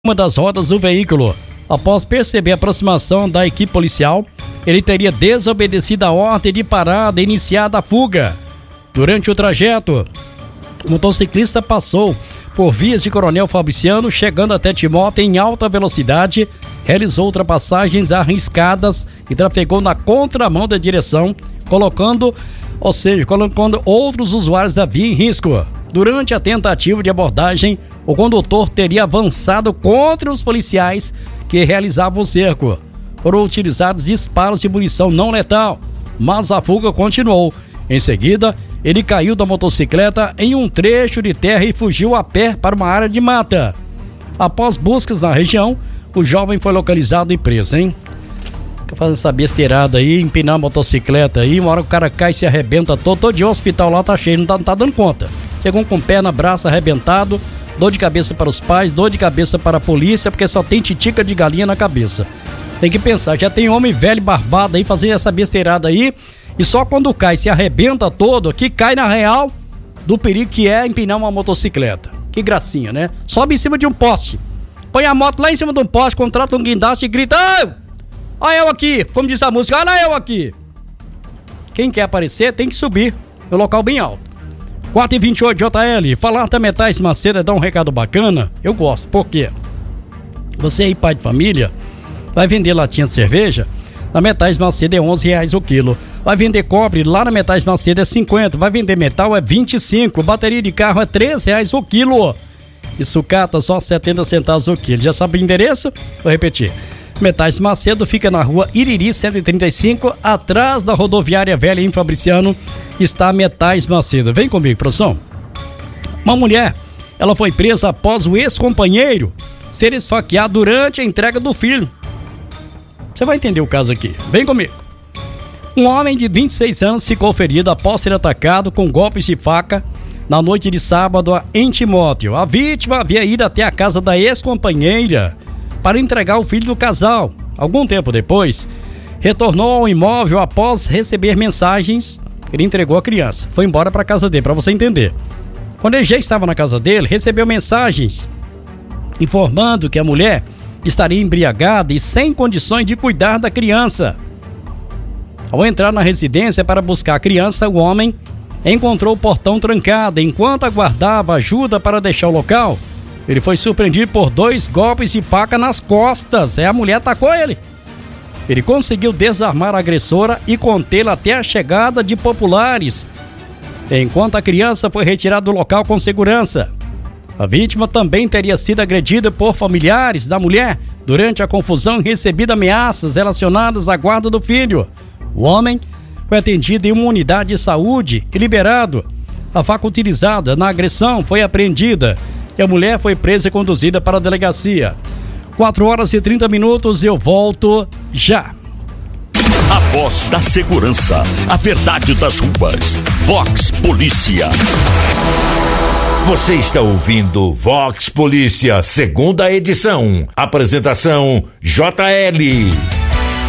uma das rodas do veículo. Após perceber a aproximação da equipe policial, ele teria desobedecido a ordem de parada e iniciado a fuga. Durante o trajeto, o motociclista passou por vias de Coronel Fabriciano, chegando até Timóteo em alta velocidade, realizou ultrapassagens arriscadas e trafegou na contramão da direção, colocando outros usuários da via em risco. Durante a tentativa de abordagem, o condutor teria avançado contra os policiais que realizavam o cerco. Foram utilizados disparos de munição não letal, mas a fuga continuou. Em seguida, ele caiu da motocicleta em um trecho de terra e fugiu a pé para uma área de mata. Após buscas na região, o jovem foi localizado e preso, hein? Fica fazendo essa besteirada aí, empinar a motocicleta aí, uma hora o cara cai e se arrebenta todo dia o hospital lá tá cheio, não tá dando conta. Chegou com perna, braço arrebentado, dor de cabeça para os pais, dor de cabeça para a polícia, porque só tem titica de galinha na cabeça. Tem que pensar, já tem homem velho barbado aí fazendo essa besteirada aí, e só quando cai, se arrebenta todo, que cai na real do perigo que é empinar uma motocicleta. Que gracinha, né? Sobe em cima de um poste, põe a moto lá em cima de um poste, contrata um guindaste e grita: olha eu aqui, como diz a música, olha eu aqui. Quem quer aparecer tem que subir no local bem alto. 4h28, JL, falar da Metais Macedo dá um recado bacana, eu gosto, por quê? Você aí, pai de família, vai vender latinha de cerveja, na Metais Macedo é R$11 o quilo. Vai vender cobre, lá na Metais Macedo é 50, vai vender metal é 25, bateria de carro é R$3 o quilo. E sucata só 70 centavos o quilo. Já sabe o endereço? Vou repetir. Metais Macedo fica na rua Iriri 135, atrás da rodoviária velha em Fabriciano, está Metais Macedo. Vem comigo, produção. Uma mulher, ela foi presa após o ex-companheiro ser esfaqueado durante a entrega do filho. Você vai entender o caso aqui. Vem comigo. Um homem de 26 anos ficou ferido após ser atacado com golpes de faca na noite de sábado em Timóteo. A vítima havia ido até a casa da ex-companheira para entregar o filho do casal. Algum tempo depois, retornou ao imóvel após receber mensagens. Ele entregou a criança, foi embora para a casa dele, para você entender. Quando ele já estava na casa dele, recebeu mensagens informando que a mulher estaria embriagada e sem condições de cuidar da criança. Ao entrar na residência para buscar a criança, o homem encontrou o portão trancado. Enquanto aguardava ajuda para deixar o local, ele foi surpreendido por 2 golpes de faca nas costas. A mulher atacou ele. Ele conseguiu desarmar a agressora e contê-la até a chegada de populares, enquanto a criança foi retirada do local com segurança. A vítima também teria sido agredida por familiares da mulher durante a confusão e recebido ameaças relacionadas à guarda do filho. O homem foi atendido em uma unidade de saúde e liberado. A faca utilizada na agressão foi apreendida e a mulher foi presa e conduzida para a delegacia. 4h30, eu volto já. A voz da segurança, a verdade das ruas. Vox Polícia. Você está ouvindo Vox Polícia, segunda edição. Apresentação JL.